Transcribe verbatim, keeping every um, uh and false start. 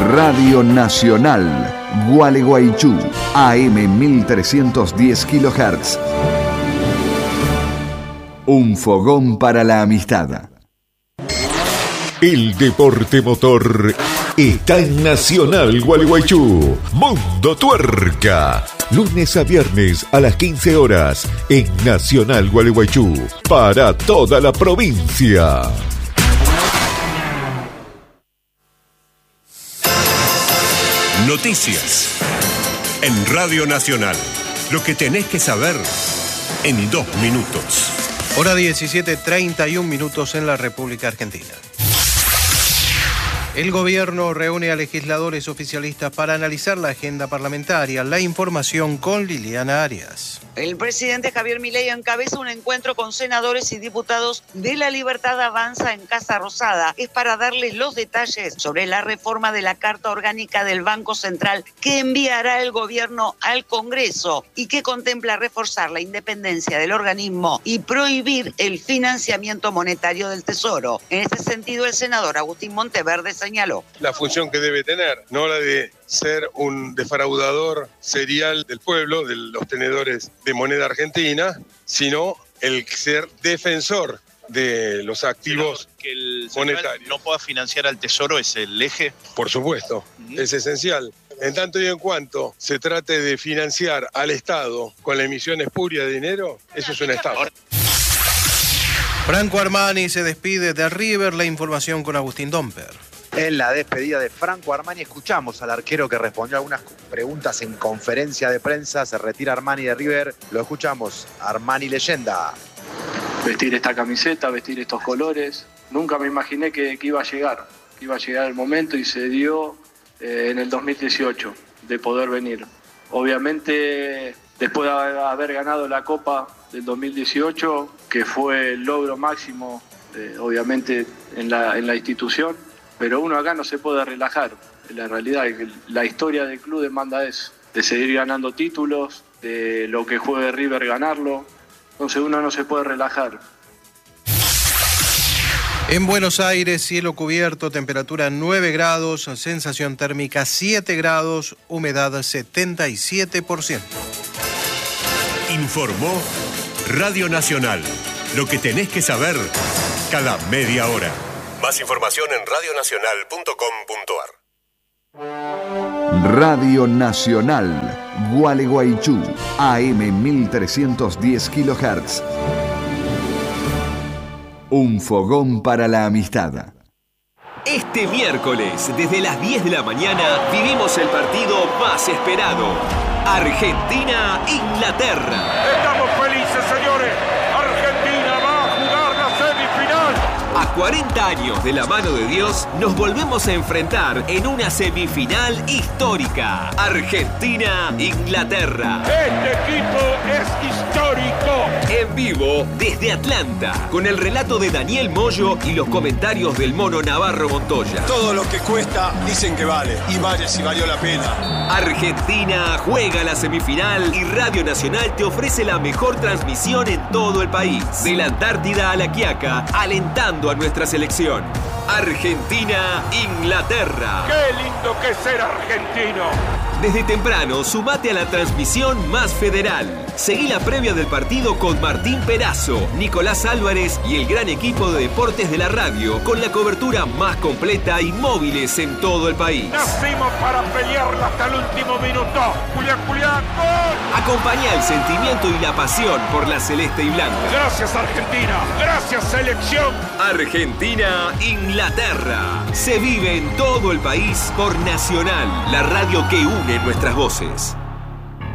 Radio Nacional, Gualeguaychú, A M mil trescientos diez kilohertz. Un fogón para la amistad. El deporte motor está en Nacional Gualeguaychú. Mundo Tuerca. Lunes a viernes a las quince horas en Nacional Gualeguaychú. Para toda la provincia. Noticias. En Radio Nacional. Lo que tenés que saber en dos minutos. Hora diecisiete, treinta y un minutos en la República Argentina. El gobierno reúne a legisladores oficialistas para analizar la agenda parlamentaria. La información con Liliana Arias. El presidente Javier Milei encabeza un encuentro con senadores y diputados de La Libertad Avanza en Casa Rosada. Es para darles los detalles sobre la reforma de la Carta Orgánica del Banco Central que enviará el gobierno al Congreso y que contempla reforzar la independencia del organismo y prohibir el financiamiento monetario del Tesoro. En este sentido, el senador Agustín Monteverde señaló la función que debe tener, no la de ser un defraudador serial del pueblo, de los tenedores de moneda argentina, sino el ser defensor de los activos Pero que el monetarios. No pueda financiar al Tesoro es el eje. Por supuesto, uh-huh. Es esencial. En tanto y en cuanto se trate de financiar al Estado con la emisión espuria de dinero, eso es una estafa. Franco Armani se despide de River. La información con Agustín Domper. En la despedida de Franco Armani escuchamos al arquero que respondió a algunas preguntas en conferencia de prensa. Se retira Armani de River. Lo escuchamos. Armani leyenda. Vestir esta camiseta, vestir estos colores. Nunca me imaginé que, que iba a llegar. Que iba a llegar el momento y se dio eh, en el dos mil dieciocho de poder venir. Obviamente, después de haber ganado la Copa del dos mil dieciocho, que fue el logro máximo, eh, obviamente, en la, en la institución. Pero uno acá no se puede relajar. La realidad es que la historia del club demanda eso, de seguir ganando títulos, de lo que juegue River ganarlo. Entonces uno no se puede relajar. En Buenos Aires, cielo cubierto, temperatura nueve grados, sensación térmica siete grados, humedad setenta y siete por ciento. Informó Radio Nacional. Lo que tenés que saber cada media hora. Más información en radio nacional punto com punto a r. Radio Nacional, Gualeguaychú, A M mil trescientos diez kilohertz. Un fogón para la amistad. Este miércoles, desde las diez de la mañana, vivimos el partido más esperado. Argentina-Inglaterra. Estamos felices, señores. Argentina va a jugar la semifinal. A cuarenta años de la mano de Dios, nos volvemos a enfrentar en una semifinal histórica. Argentina-Inglaterra. Este equipo es histórico. En vivo desde Atlanta, con el relato de Daniel Moyo y los comentarios del Mono Navarro Montoya. Todo lo que cuesta dicen que vale, y vale si valió la pena. Argentina juega la semifinal y Radio Nacional te ofrece la mejor transmisión en todo el país. De la Antártida a La Quiaca, alentando a nuestra selección. Argentina-Inglaterra. ¡Qué lindo que es ser argentino! Desde temprano, sumate a la transmisión más federal. Seguí la previa del partido con Martín Perazo, Nicolás Álvarez y el gran equipo de deportes de la radio, con la cobertura más completa y móviles en todo el país. Nacimos para pelearla hasta el último minuto. Julián, Julián, ¡gol! Acompañá el sentimiento y la pasión por la celeste y blanca. Gracias, Argentina. Gracias, selección. Argentina-Inglaterra. Se vive en todo el país por Nacional, la radio que une nuestras voces.